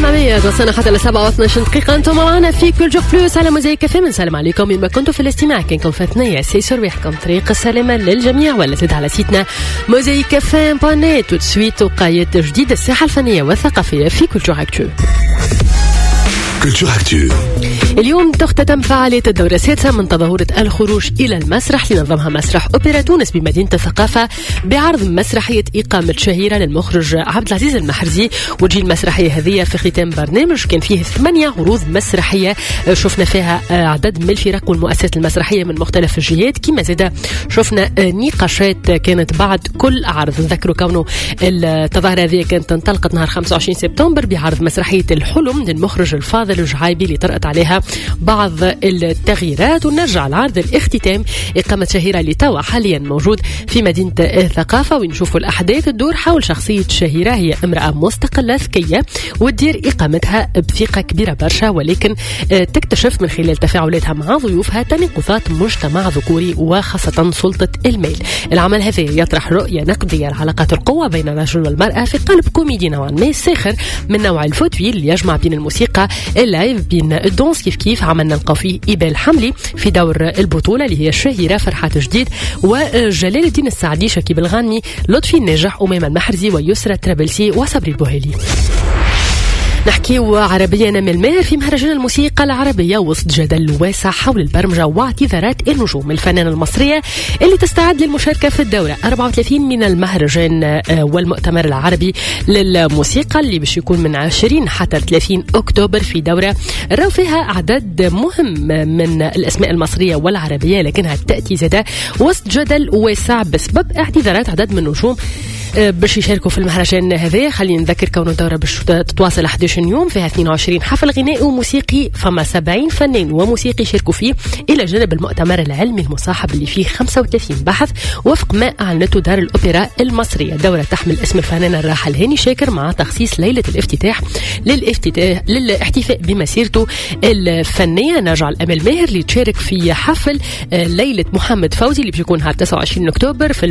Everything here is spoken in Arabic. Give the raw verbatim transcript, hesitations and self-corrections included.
مية توصلنا حتى لسبعة واثناش دقيقة. أنتم معنا في كل جوك بلوس على موزايك كافيه. بنسلم عليكم من ما كنتوا في الاستماع. كنكم فاتنية سيسر بيحكم طريق السلامة للجميع ولا زيد على سيتنا موزايك كافيه بانيت تو تسويت وقاية جديد الساحة الفنية والثقافية في كل جوك أكتو. اليوم تختتم فعالية الدورة السادسة من تظاهرة الخروج إلى المسرح لنظمها مسرح أوبرا تونس بمدينة الثقافة بعرض مسرحية إقامة شهيرة للمخرج عبد العزيز المحرزي. وتجي المسرحية هذه في ختام برنامج كان فيه ثمانية عروض مسرحية شفنا فيها عدد من الفرق والمؤسسات المسرحية من مختلف الجهات، كما زاد شفنا نقاشات كانت بعد كل عرض. نذكروا كونه التظاهرة هذه كانت انطلقت نهار خمسة وعشرين سبتمبر بعرض مسرحية الحلم للمخرج الفاضل الجعايبي اللي طرقت عليها بعض التغييرات. ونرجع العرض الاختتام إقامة شهيرة اللي توا حاليا موجود في مدينة الثقافة، ونشوفوا الأحداث تدور حول شخصية شهيرة هي امرأة مستقلة ذكية وتدير إقامتها بثقة كبيرة برشا، ولكن تكتشف من خلال تفاعلاتها مع ضيوفها تناقضات مجتمع ذكوري وخاصة سلطة المال. العمل هذا يطرح رؤية نقدية لعلاقات القوة بين الرجل والمرأة في قالب كوميدي نوعا ما ساخر من نوع الفوتويل اللي يجمع بين الموسيقى اللايف بين الدونس. كيف كيف عملنا نلقاو فيه إيبال حملي في دور البطولة اللي هي الشهيرة فرحات جديد، وجلال الدين السعدي، شكيب الغانمي، لطفي الناجح، أميمة المحرزي، ويسرى الترابلسي، وصبري البوهيلي. نحكيو عربيا من الماهر في مهرجان الموسيقى العربية وسط جدل واسع حول البرمجة واعتذارات النجوم الفنانة المصرية اللي تستعد للمشاركة في الدورة أربعة وثلاثين من المهرجان والمؤتمر العربي للموسيقى اللي باش يكون من عشرين حتى ثلاثين أكتوبر في دورة راو فيها عدد مهم من الأسماء المصرية والعربية، لكنها تأتي زادة وسط جدل واسع بسبب اعتذارات عدد من النجوم باش يشاركوا في المهرجان هذا. خلينا نذكر كون الدورة باش تتواصل أحد عشر يوم، فيها اثنين وعشرين حفل غنائي وموسيقي، فما سبعين فنان وموسيقي يشاركوا فيه، إلى جانب المؤتمر العلمي المصاحب اللي فيه خمسة وثلاثين بحث وفق ما أعلنته دار الأوبرا المصرية. الدورة تحمل اسم الفنان الراحل هاني شاكر مع تخصيص ليلة الافتتاح للافتتاح للاحتفاء بمسيرته الفنية. نرجع الأمل ماهر اللي تشارك في حفل ليلة محمد فوزي اللي بيكون نهار تسعة وعشرين أكتوبر في